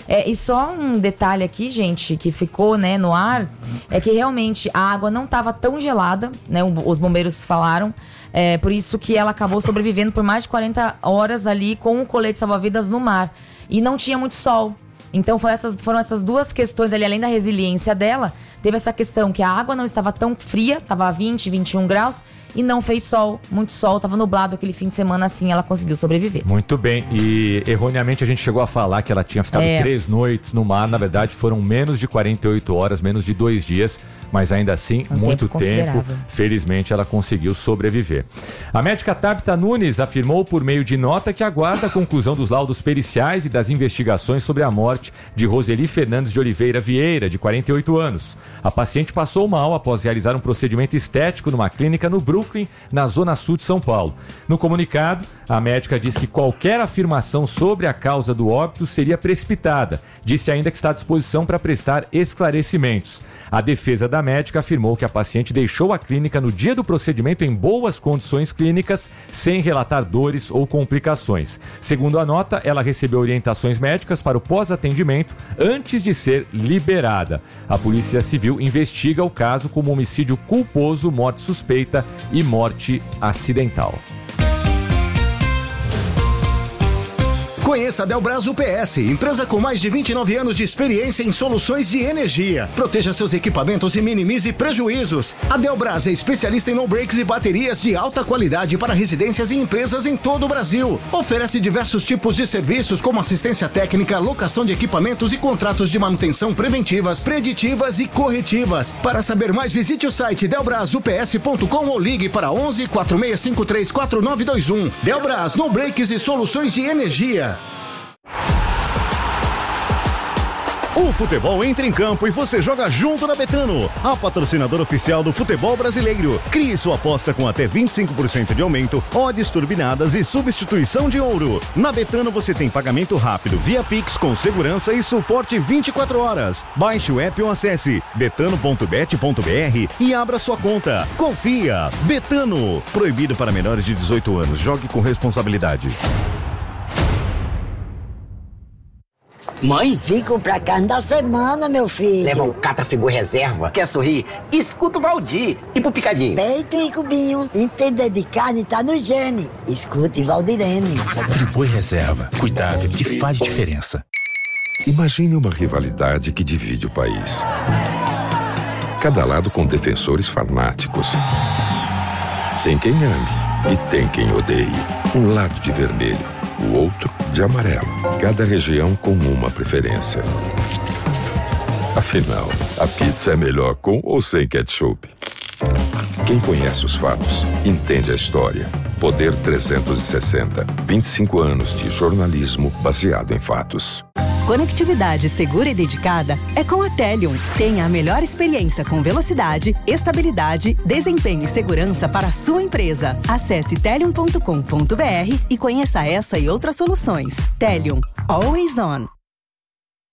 E só um detalhe aqui, gente, que ficou, né, no ar, é que realmente a água não estava tão gelada, né? Os bombeiros falaram. Por isso que ela acabou sobrevivendo por mais de 40 horas ali com o colete salva-vidas no mar. E não tinha muito sol. Então foram essas duas questões ali, além da resiliência dela, teve essa questão que a água não estava tão fria, estava a 20, 21 graus, e não fez sol, muito sol, estava nublado aquele fim de semana, assim ela conseguiu sobreviver. Muito bem, e erroneamente a gente chegou a falar que ela tinha ficado 3 noites no mar, na verdade foram menos de 48 horas, menos de 2 dias, mas ainda assim, muito tempo. Felizmente ela conseguiu sobreviver. A médica Tabita Nunes afirmou por meio de nota que aguarda a conclusão dos laudos periciais e das investigações sobre a morte de Roseli Fernandes de Oliveira Vieira, de 48 anos. A paciente passou mal após realizar um procedimento estético numa clínica no Brooklyn, na zona sul de São Paulo. No comunicado, a médica diz que qualquer afirmação sobre a causa do óbito seria precipitada. Disse ainda que está à disposição para prestar esclarecimentos. A defesa da médica afirmou que a paciente deixou a clínica no dia do procedimento em boas condições clínicas, sem relatar dores ou complicações. Segundo a nota, ela recebeu orientações médicas para o pós-atendimento antes de ser liberada. A Polícia Civil investiga o caso como homicídio culposo, morte suspeita e morte acidental. Conheça a Delbras UPS, empresa com mais de 29 anos de experiência em soluções de energia. Proteja seus equipamentos e minimize prejuízos. A Delbras é especialista em no-breaks e baterias de alta qualidade para residências e empresas em todo o Brasil. Oferece diversos tipos de serviços como assistência técnica, locação de equipamentos e contratos de manutenção preventivas, preditivas e corretivas. Para saber mais, visite o site delbrasups.com ou ligue para 11 4653 4921. Delbras, no-breaks e soluções de energia. O futebol entra em campo e você joga junto na Betano, a patrocinadora oficial do futebol brasileiro. Crie sua aposta com até 25% de aumento, odds turbinadas e substituição de ouro. Na Betano você tem pagamento rápido via Pix com segurança e suporte 24 horas. Baixe o app ou acesse betano.bet.br e abra sua conta. Confia! Betano. Proibido para menores de 18 anos. Jogue com responsabilidade. Mãe? Fico pra carne da semana, meu filho. Leva um Catrafigu reserva. Quer sorrir? Escuta o Valdir. E pro picadinho? Peito e cubinho. Entender de carne tá no gene. Escute Valdirene. Friboi reserva. Cuidado que faz diferença. Imagine uma rivalidade que divide o país. Cada lado com defensores fanáticos. Tem quem ame e tem quem odeie. Um lado de vermelho, o outro de amarelo. Cada região com uma preferência. Afinal, a pizza é melhor com ou sem ketchup? Quem conhece os fatos, entende a história. Poder 360. 25 anos de jornalismo baseado em fatos. Conectividade segura e dedicada é com a Telium. Tenha a melhor experiência com velocidade, estabilidade, desempenho e segurança para a sua empresa. Acesse telium.com.br e conheça essa e outras soluções. Telium. Always on.